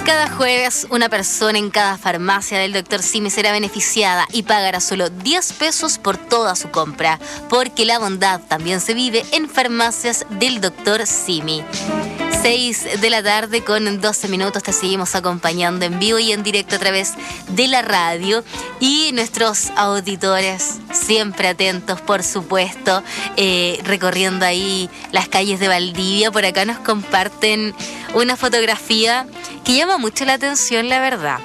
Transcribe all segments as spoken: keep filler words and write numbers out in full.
Cada jueves, una persona en cada farmacia del doctor Simi será beneficiada y pagará solo diez pesos por toda su compra, porque la bondad también se vive en farmacias del doctor Simi. seis de la tarde con doce minutos, te seguimos acompañando en vivo y en directo a través de la radio, y nuestros auditores siempre atentos, por supuesto, eh, recorriendo ahí las calles de Valdivia. Por acá nos comparten una fotografía que llama mucho la atención, la verdad.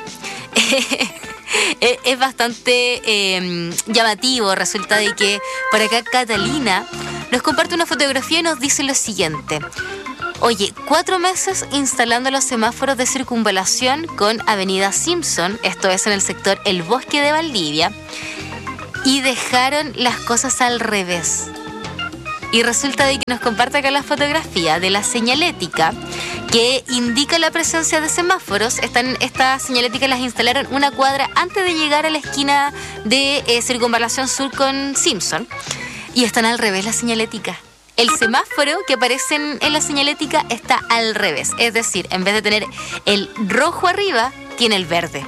Es bastante eh, llamativo. Resulta de que por acá Catalina nos comparte una fotografía y nos dice lo siguiente: oye, cuatro meses instalando los semáforos de circunvalación con Avenida Simpson, esto es en el sector El Bosque de Valdivia, y dejaron las cosas al revés. Y resulta de que nos comparte acá la fotografía de la señalética que indica la presencia de semáforos. Están, estas señaléticas las instalaron una cuadra antes de llegar a la esquina de eh, Circunvalación Sur con Simpson, y están al revés las señaléticas. El semáforo que aparece en, en la señalética está al revés. Es decir, en vez de tener el rojo arriba, tiene el verde.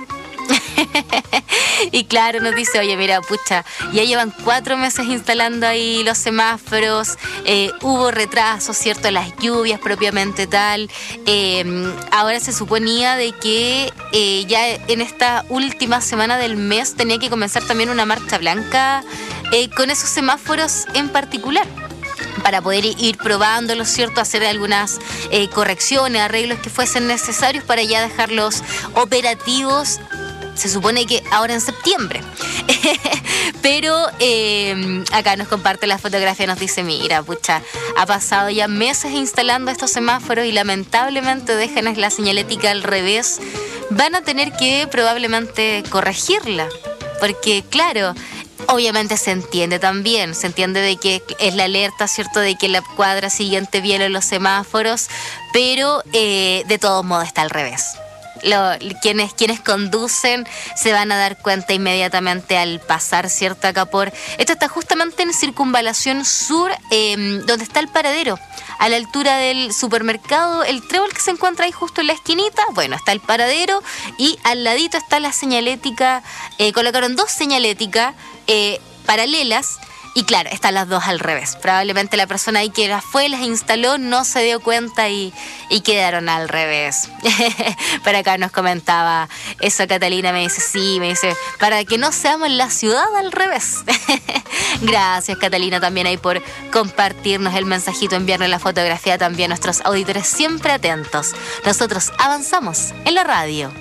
Y claro, nos dice, oye, mira, pucha, ya llevan cuatro meses instalando ahí los semáforos, eh, hubo retrasos, ¿cierto?, las lluvias propiamente tal. Eh, ahora se suponía de que eh, ya en esta última semana del mes tenía que comenzar también una marcha blanca eh, con esos semáforos en particular, para poder ir probándolos, ¿cierto?, hacer algunas eh, correcciones, arreglos que fuesen necesarios para ya dejarlos operativos. Se supone que ahora en septiembre. Pero eh, acá nos comparte la fotografía, nos dice, mira, pucha, ha pasado ya meses instalando estos semáforos y lamentablemente dejan la señalética al revés. Van a tener que probablemente corregirla, porque claro, obviamente se entiende también, se entiende de que es la alerta, ¿cierto?, de que la cuadra siguiente viene los semáforos, pero eh, de todos modos está al revés. Lo, quienes, quienes conducen se van a dar cuenta inmediatamente al pasar, ¿cierto?, acá por... Esto está justamente en Circunvalación Sur, eh, donde está el paradero, a la altura del supermercado El Trébol, que se encuentra ahí justo en la esquinita. Bueno, está el paradero y al ladito está la señalética. Eh, colocaron dos señaléticas eh, paralelas. Y claro, están las dos al revés. Probablemente la persona ahí que las fue, las instaló, no se dio cuenta y, y quedaron al revés. Para acá nos comentaba eso Catalina, me dice, sí, me dice, para que no seamos la ciudad al revés. Gracias, Catalina, también ahí por compartirnos el mensajito, enviarnos la fotografía también a nuestros auditores siempre atentos. Nosotros avanzamos en la radio.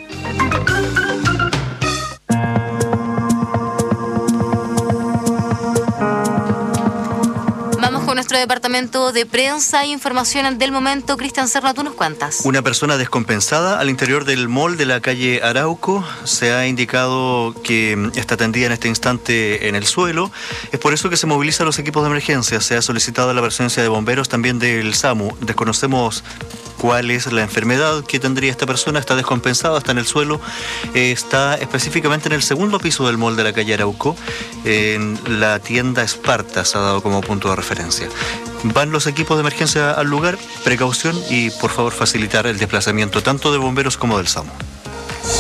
Nuestro departamento de prensa e información del momento. Cristian Serna, tú nos cuentas. Una persona descompensada al interior del mall de la calle Arauco. Se ha indicado que está tendida en este instante en el suelo. Es por eso que se movilizan los equipos de emergencia. Se ha solicitado la presencia de bomberos, también del SAMU. Desconocemos cuál es la enfermedad que tendría esta persona. Está descompensada, está en el suelo. Eh, está específicamente en el segundo piso del mall de la calle Arauco, en la tienda Esparta, se ha dado como punto de referencia. Van los equipos de emergencia al lugar, precaución y por favor facilitar el desplazamiento tanto de bomberos como del SAMU.